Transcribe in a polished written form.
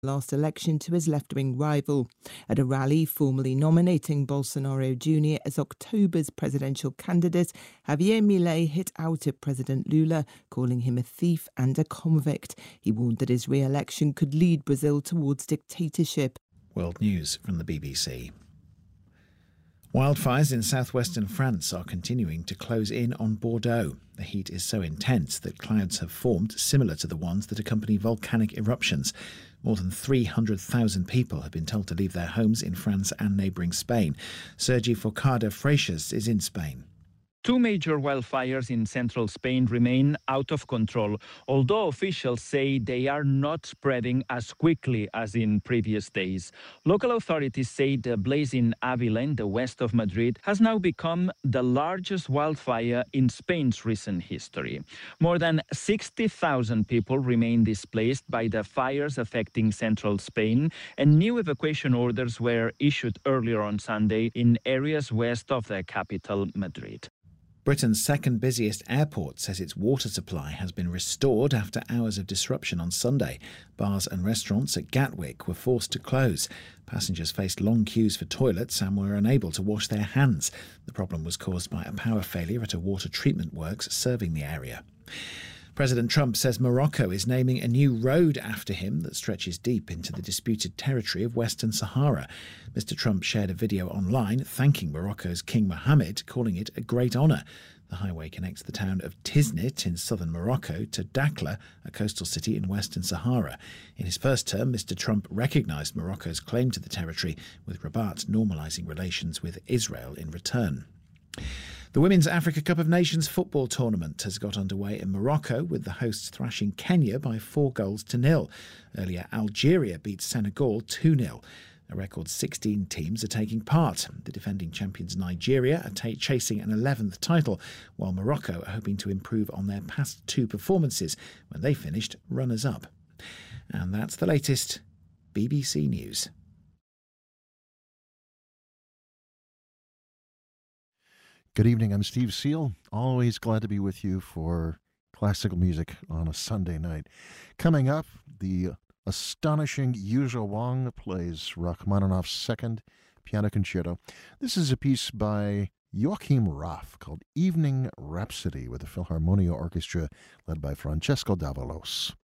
last election to his left-wing rival. At a rally formally nominating Bolsonaro Jr. as October's presidential candidate, Javier Milei hit out at President Lula, calling him a thief and a convict. He warned that his re-election could lead Brazil towards dictatorship. World News from the BBC. Wildfires in southwestern France are continuing to close in on Bordeaux. The heat is so intense that clouds have formed similar to the ones that accompany volcanic eruptions. More than 300,000 people have been told to leave their homes in France and neighbouring Spain. Sergi Forcada Freixas is in Spain. Two major wildfires in central Spain remain out of control, although officials say they are not spreading as quickly as in previous days. Local authorities say the blaze in Avila, in the west of Madrid, has now become the largest wildfire in Spain's recent history. More than 60,000 people remain displaced by the fires affecting central Spain, and new evacuation orders were issued earlier on Sunday in areas west of the capital, Madrid. Britain's second busiest airport says its water supply has been restored after hours of disruption on Sunday. Bars and restaurants at Gatwick were forced to close. Passengers faced long queues for toilets and were unable to wash their hands. The problem was caused by a power failure at a water treatment works serving the area. President Trump says Morocco is naming a new road after him that stretches deep into the disputed territory of Western Sahara. Mr. Trump shared a video online thanking Morocco's King Mohammed, calling it a great honour. The highway connects the town of Tiznit in southern Morocco to Dakhla, a coastal city in Western Sahara. In his first term, Mr. Trump recognised Morocco's claim to the territory, with Rabat normalising relations with Israel in return. The Women's Africa Cup of Nations football tournament has got underway in Morocco, with the hosts thrashing Kenya by 4-0. Earlier, Algeria beat Senegal 2-0. A record 16 teams are taking part. The defending champions Nigeria are chasing an 11th title, while Morocco are hoping to improve on their past two performances when they finished runners-up. And that's the latest BBC News. Good evening, I'm Steve Seal. Always glad to be with you for classical music on a Sunday night. Coming up, the astonishing Yuzhou Wang plays Rachmaninoff's second piano concerto. This is a piece by Joachim Raff called Evening Rhapsody with the Philharmonia Orchestra led by Francesco Davalos.